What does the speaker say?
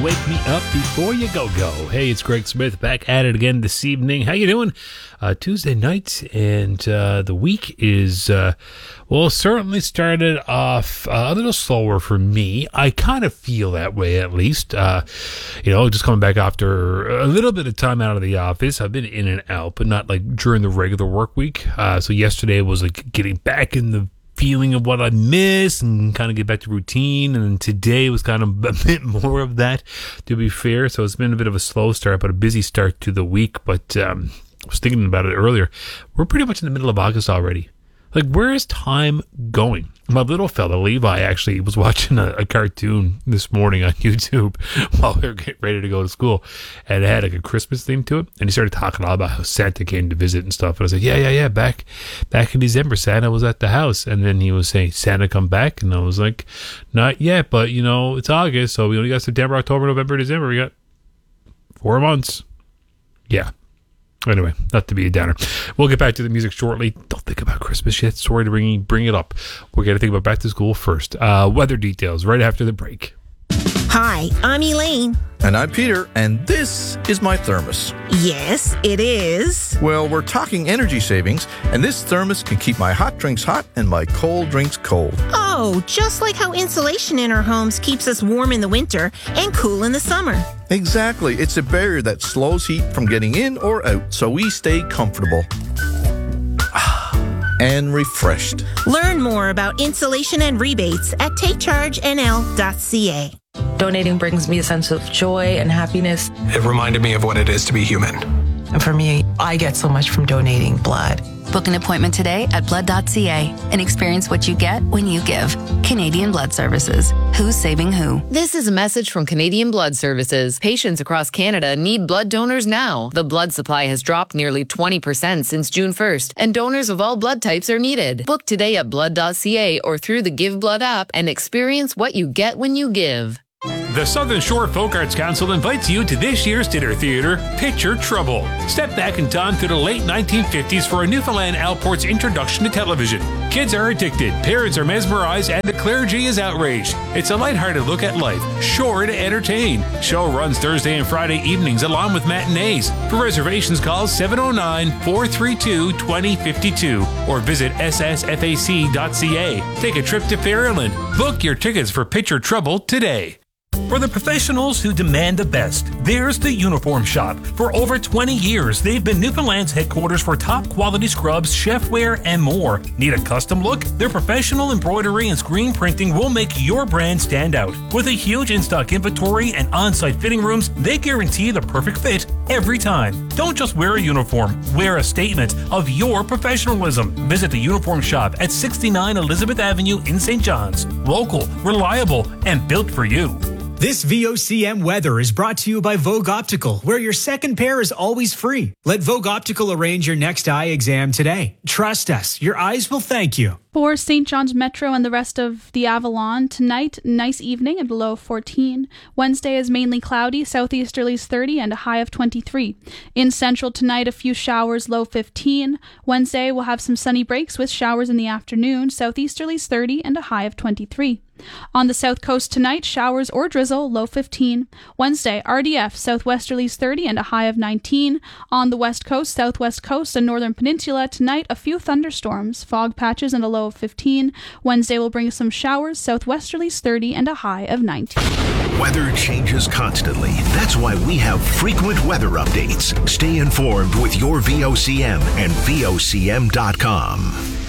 Wake Me Up Before You Go Go. Hey, it's Greg Smith back at it again this evening. How you doing? Tuesday night, and the week is, certainly started off a little slower for me. I kind of feel that way, at least. Just coming back after a little bit of time out of the office. I've been in and out, but not like during the regular work week. So yesterday was like getting back in the feeling of what I miss and kind of get back to routine, and today was kind of a bit more of that, to be fair. So it's been a bit of a slow start, but a busy start to the week. But I was thinking about it earlier. We're pretty much in the middle of August already. Like, where is time going? My little fella, Levi, actually was watching a cartoon this morning on YouTube while we were getting ready to go to school. And it had like a Christmas theme to it. And he started talking all about how Santa came to visit and stuff. And I was like, yeah. Back in December, Santa was at the house. And then he was saying, Santa come back? And I was like, not yet, but, it's August. So we only got September, October, November, December. We got 4 months. Yeah. Anyway, not to be a downer. We'll get back to the music shortly. Don't think about Christmas yet. Sorry to bring it up. We're going to think about back to school first. Weather details right after the break. Hi, I'm Elaine. And I'm Peter, and this is my thermos. Yes, it is. Well, we're talking energy savings, and this thermos can keep my hot drinks hot and my cold drinks cold. Oh, just like how insulation in our homes keeps us warm in the winter and cool in the summer. Exactly. It's a barrier that slows heat from getting in or out, so we stay comfortable and refreshed. Learn more about insulation and rebates at takechargenl.ca. Donating brings me a sense of joy and happiness. It reminded me of what it is to be human. And for me, I get so much from donating blood. Book an appointment today at blood.ca and experience what you get when you give. Canadian Blood Services. Who's saving who? This is a message from Canadian Blood Services. Patients across Canada need blood donors now. The blood supply has dropped nearly 20% since June 1st, and donors of all blood types are needed. Book today at blood.ca or through the Give Blood app and experience what you get when you give. The Southern Shore Folk Arts Council invites you to this year's dinner theater, Picture Trouble. Step back in time to the late 1950s for a Newfoundland Outport's introduction to television. Kids are addicted, parents are mesmerized, and the clergy is outraged. It's a lighthearted look at life, sure to entertain. Show runs Thursday and Friday evenings along with matinees. For reservations, call 709-432-2052 or visit ssfac.ca. Take a trip to Fairyland. Book your tickets for Picture Trouble today. For the professionals who demand the best, there's the Uniform Shop. For over 20 years, they've been Newfoundland's headquarters for top quality scrubs, chefware, and more. Need a custom look? Their professional embroidery and screen printing will make your brand stand out. With a huge in-stock inventory and on-site fitting rooms, they guarantee the perfect fit every time. Don't just wear a uniform, wear a statement of your professionalism. Visit the Uniform Shop at 69 Elizabeth Avenue in St. John's. Local, reliable, and built for you. This VOCM weather is brought to you by Vogue Optical, where your second pair is always free. Let Vogue Optical arrange your next eye exam today. Trust us, your eyes will thank you. For St. John's Metro and the rest of the Avalon, tonight, nice evening and low 14. Wednesday is mainly cloudy, southeasterlies 30 and a high of 23. In Central tonight, a few showers, low 15. Wednesday, we'll have some sunny breaks with showers in the afternoon, southeasterlies 30 and a high of 23. On the south coast tonight, showers or drizzle, low 15. Wednesday, RDF, southwesterlies 30 and a high of 19. On the west coast, southwest coast, and northern peninsula, tonight a few thunderstorms, fog patches and a low of 15. Wednesday will bring some showers, southwesterlies 30 and a high of 19. Weather changes constantly. That's why we have frequent weather updates. Stay informed with your VOCM and VOCM.com.